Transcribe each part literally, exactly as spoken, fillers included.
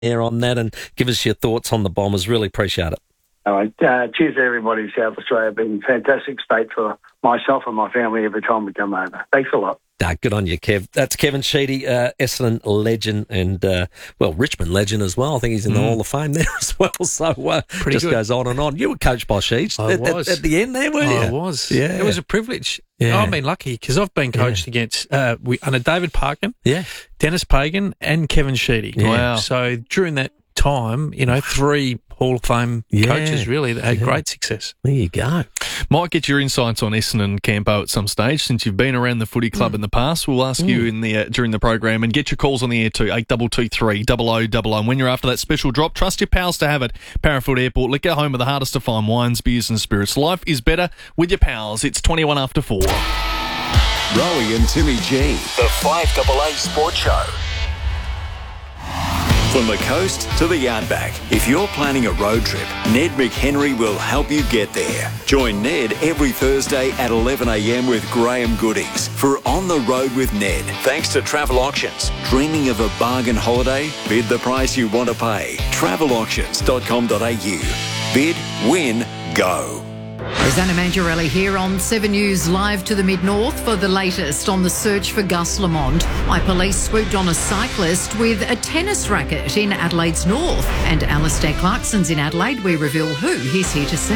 air on that and give us your thoughts on the Bombers. Really appreciate it. All right. Uh, cheers to everybody in South Australia. Been a fantastic state for myself and my family every time we come over. Thanks a lot. Ah, good on you, Kev. That's Kevin Sheedy, uh, Essendon legend and, uh, well, Richmond legend as well. I think he's in the mm. Hall of Fame there as well. So uh, Pretty just good. goes on and on. You were coached by Sheeds I at, was. At, at the end there, weren't you? I was. Yeah. It was a privilege. Yeah. I've been lucky because I've been coached yeah. against uh, we, under David Parkin, yeah. Dennis Pagan and Kevin Sheedy. Yeah. Wow. So during that time, you know, three Hall of Fame yeah. coaches really that had yeah. great success. There you go. Might get your insights on Essendon Campo at some stage since you've been around the footy club mm. in the past. We'll ask mm. you in the uh, during the program and get your calls on the air too, eight two two three, double oh double oh. And when you're after that special drop, trust your pals to have it. Parafoot Airport, liquor home of the hardest to find wines, beers and spirits. Life is better with your pals. It's twenty-one after four. Rowie and Timmy G, the five A A Sports Show. From the coast to the outback, if you're planning a road trip, Ned McHenry will help you get there. Join Ned every Thursday at eleven a m with Graham Goodies for On the Road with Ned. Thanks to Travel Auctions. Dreaming of a bargain holiday? Bid the price you want to pay. travel auctions dot com dot a u. Bid, win, go. Rosanna Mangiarelli here on seven News, live to the Mid-North for the latest on the search for Gus Lamont. My police swooped on a cyclist with a tennis racket in Adelaide's north. And Alistair Clarkson's in Adelaide. We reveal who he's here to see.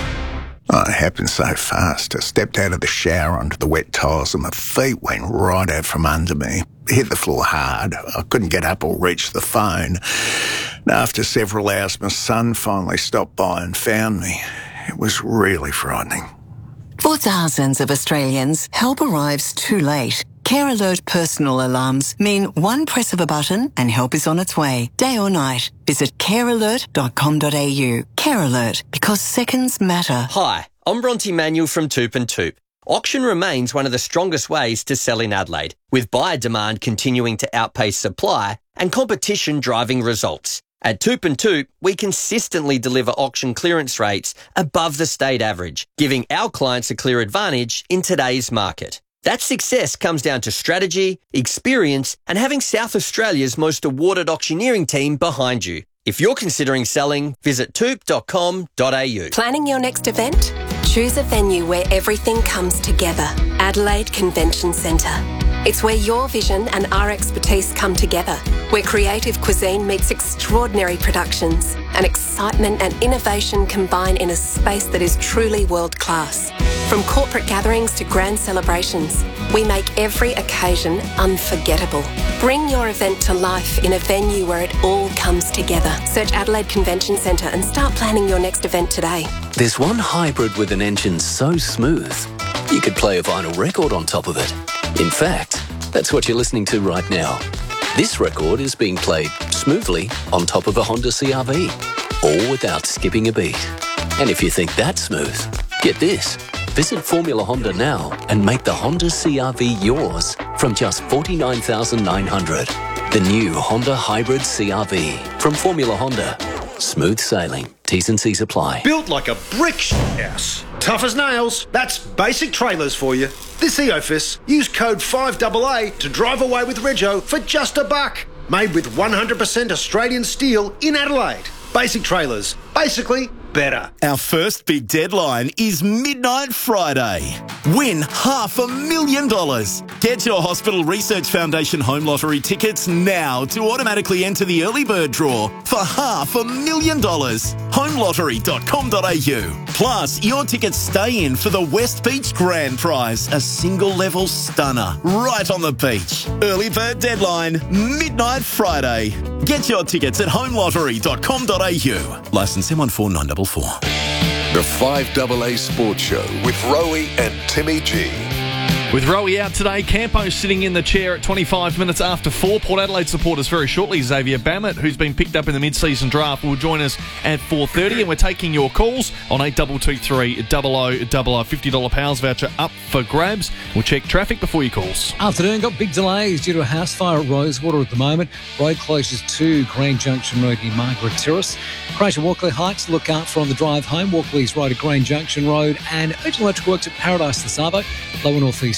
Oh, it happened so fast. I stepped out of the shower onto the wet tiles and my feet went right out from under me. Hit the floor hard. I couldn't get up or reach the phone. And after several hours, my son finally stopped by and found me. It was really frightening. For thousands of Australians, help arrives too late. Care Alert personal alarms mean one press of a button and help is on its way, day or night. Visit care alert dot com dot a u. Care Alert, because seconds matter. Hi, I'm Bronte Manuel from Toop and Toop. Auction remains one of the strongest ways to sell in Adelaide, with buyer demand continuing to outpace supply and competition driving results. At Toop and Toop, we consistently deliver auction clearance rates above the state average, giving our clients a clear advantage in today's market. That success comes down to strategy, experience, and having South Australia's most awarded auctioneering team behind you. If you're considering selling, visit toop dot com dot a u. Planning your next event? Choose a venue where everything comes together. Adelaide Convention Centre. It's where your vision and our expertise come together, where creative cuisine meets extraordinary productions, and excitement and innovation combine in a space that is truly world-class. From corporate gatherings to grand celebrations, we make every occasion unforgettable. Bring your event to life in a venue where it all comes together. Search Adelaide Convention Centre and start planning your next event today. There's one hybrid with an engine so smooth, you could play a vinyl record on top of it. In fact, that's what you're listening to right now. This record is being played smoothly on top of a Honda C R V, all without skipping a beat. And if you think that's smooth, get this. Visit Formula Honda now and make the Honda C R V yours from just forty-nine thousand nine hundred dollars. The new Honda Hybrid C R V from Formula Honda. Smooth sailing. T's and C's apply. Built like a brick house. Tough as nails. That's Basic Trailers for you. This Eofus, use code five A A to drive away with Rego for just a buck. Made with one hundred percent Australian steel in Adelaide. Basic Trailers. Basically better. Our first big deadline is Midnight Friday. Win half a million dollars. Get your Hospital Research Foundation Home Lottery tickets now to automatically enter the early bird draw for half a million dollars. home lottery dot com dot a u. Plus, your tickets stay in for the West Beach Grand Prize, a single-level stunner right on the beach. Early bird deadline, Midnight Friday. Get your tickets at home lottery dot com dot a u. Licence M one four nine four four. The five A A Sports Show with Rowie and Timmy G. With Rowie out today, Campo sitting in the chair at twenty-five minutes after four. Port Adelaide supporters very shortly. Xavier Bammett, who's been picked up in the mid-season draft, will join us at four thirty, and we're taking your calls on eight two two three, double oh double oh. fifty dollars Pals voucher up for grabs. We'll check traffic before your calls. Afternoon, got big delays due to a house fire at Rosewater at the moment. Road closures to Grand Junction Road near Margaret Terrace. Crash at Walkley Heights, look out for on the drive home. Walkley's Road at Grand Junction Road, and urgent electric works at Paradise the Savo. Lower North East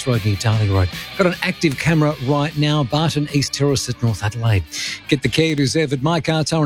Road near Darley Road. Got an active camera right now, Barton East Terrace at North Adelaide. Get the care you deserve at My Car Tire.